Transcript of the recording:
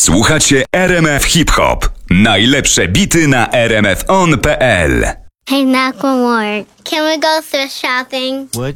Słuchacie RMF Hip Hop. Najlepsze bity na rmfon.pl. Hey, Macklemore, can we go thrift shopping? What?